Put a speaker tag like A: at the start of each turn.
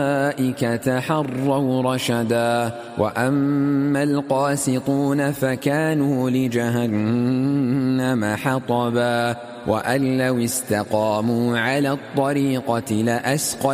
A: حروا رشدا وأما القاسطون فكانوا لجهنم حطبا وأن لو استقاموا على الطريقة لأسقوا